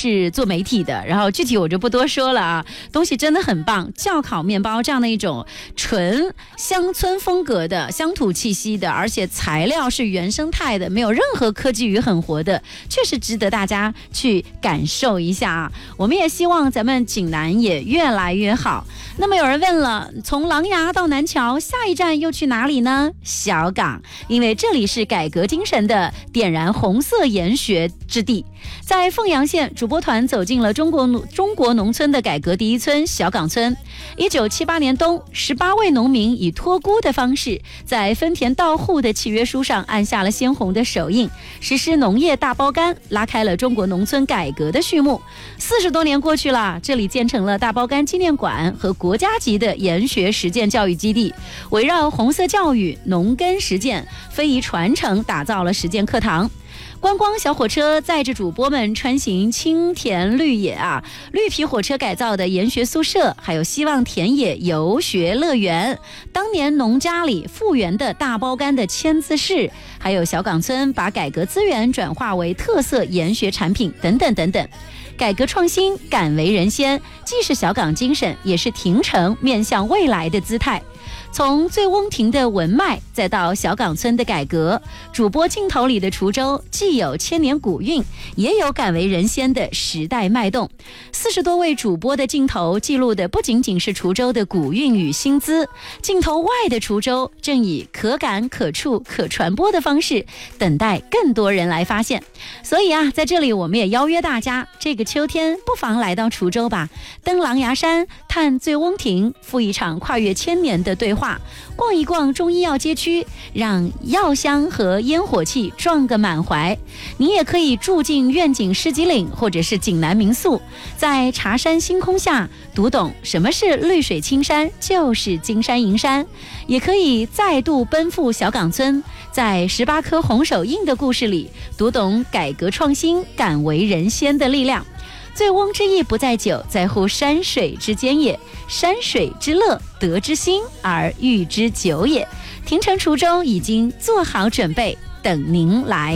是做媒体的，然后具体我就不多说了啊，东西真的很棒，窖烤面包这样的一种纯乡村风格的乡土气息的，而且材料是原生态的，没有任何科技与狠活的，确实值得大家去感受一下啊。我们也希望咱们济南也越来越好。那么有人问了，从琅琊到南桥，下一站又去哪里呢？小港，因为这里是改革精神的点燃红色研学之地。在凤阳县，主播团走进了中国农村的改革第一村小岗村。1978年冬，18位农民以托孤的方式，在分田到户的契约书上按下了鲜红的手印，实施农业大包干，拉开了中国农村改革的序幕。40多年过去了，这里建成了大包干纪念馆和国家级的研学实践教育基地，围绕红色教育、农耕实践、非遗传承，打造了实践课堂。观光小火车载着主播们穿行青田绿野啊，绿皮火车改造的研学宿舍，还有希望田野游学乐园，当年农家里复原的大包干的签字室，还有小岗村把改革资源转化为特色研学产品等等等等。改革创新，敢为人先，既是小岗精神，也是亭城面向未来的姿态。从醉翁亭的文脉，再到小岗村的改革，主播镜头里的滁州既有千年古韵，也有敢为人先的时代脉动。40多位主播的镜头记录的不仅仅是滁州的古韵与新姿，镜头外的滁州正以可感、可触、可传播的方式，等待更多人来发现。所以啊，在这里我们也邀约大家，这个秋天不妨来到滁州吧，登琅琊山，探醉翁亭，赴一场跨越千年的对话，逛一逛中医药街区，让药香和烟火气撞个满怀。你也可以住进愿景诗集岭或者是锦南民宿，在茶山星空下读懂什么是绿水青山就是金山银山。也可以再度奔赴小岗村，在18颗红手印的故事里读懂改革创新、敢为人先的力量。醉翁之意不在酒，在乎山水之间也。山水之乐，得之心而寓之酒也。亭城滁州已经做好准备，等您来。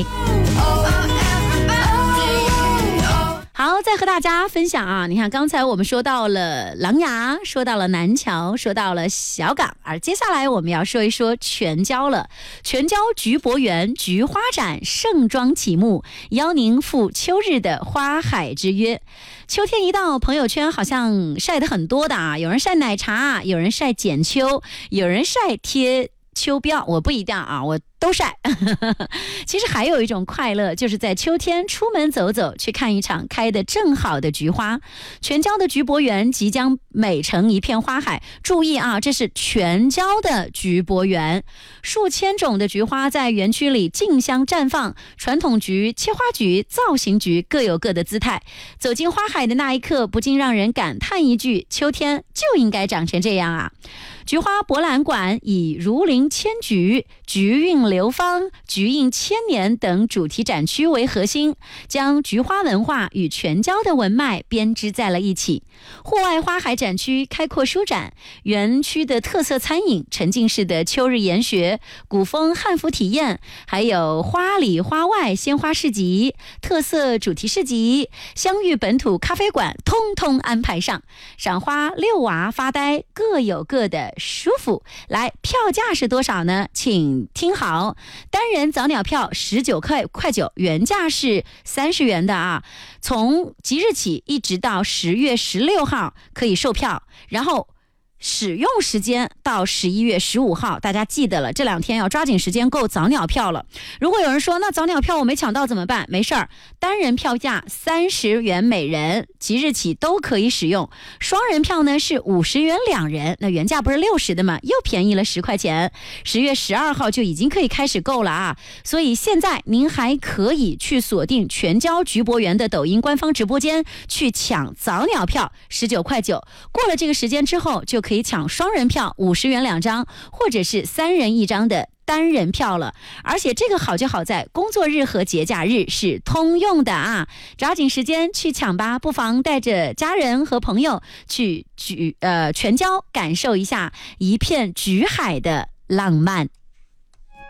好，再和大家分享啊！你看，刚才我们说到了琅琊，说到了南桥，说到了小岗，而接下来我们要说一说全椒了。全椒菊博园菊花展盛装启幕，邀您赴秋日的花海之约。秋天一到，朋友圈好像晒得很多的啊，有人晒奶茶，有人晒剪秋，有人晒贴秋膘，我不一定啊，我都晒。其实还有一种快乐，就是在秋天出门走走，去看一场开得正好的菊花。全椒的菊博园即将美成一片花海，注意啊，这是全椒的菊博园，数千种的菊花在园区里竞相绽放，传统菊、切花菊、造型菊各有各的姿态。走进花海的那一刻，不禁让人感叹一句：秋天就应该长成这样啊！菊花博览馆以如临千菊、菊韵流芳、菊印千年等主题展区为核心，将菊花文化与全椒的文脉编织在了一起。户外花海展区开阔舒展，园区的特色餐饮、沉浸式的秋日研学、古风汉服体验，还有花里花外鲜花市集、特色主题市集、相遇本土咖啡馆，通通安排上。赏花、遛娃、发呆，各有各的舒服。来，票价是多少呢？请听好，单人早鸟票19块9，原价是30元的啊。从即日起一直到10月16号可以售票，然后使用时间到11月15号，大家记得了，这2天要抓紧时间购早鸟票了。如果有人说那早鸟票我没抢到怎么办？没事儿，单人票价30元每人，即日起都可以使用。双人票呢是50元2人，那原价不是60的吗？又便宜了10块钱。10月12号就已经可以开始购了啊！所以现在您还可以去锁定全椒菊博园的抖音官方直播间去抢早鸟票，19块9。过了这个时间之后，就可以抢双人票50元2张，或者是3人1张的单人票了。而且这个好就好在工作日和节假日是通用的啊，抓紧时间去抢吧，不妨带着家人和朋友去全椒感受一下一片菊海的浪漫。